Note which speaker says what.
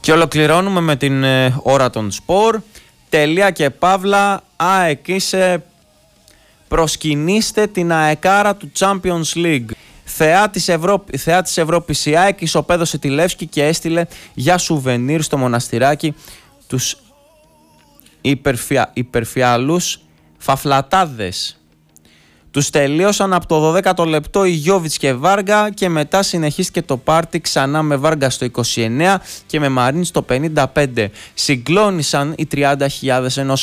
Speaker 1: Και ολοκληρώνουμε με την ώρα των σπορ. Τελεία και παύλα. ΑΕΚ είσαι. Προσκυνήστε την αεκάρα του Champions League. Θεά της Ευρώπης η ΑΕΚ ισοπαίδωσε τη Λεύσκη και έστειλε για σουβενίρ στο μοναστηράκι τους υπερφιαλούς φαφλατάδες. Τους τελείωσαν από το 12ο λεπτό οι Γιώβιτς και Βάργα και μετά συνεχίστηκε το πάρτι ξανά με Βάργα στο 29 και με Μαρίν στο 55. Συγκλώνησαν οι 30.000 ενός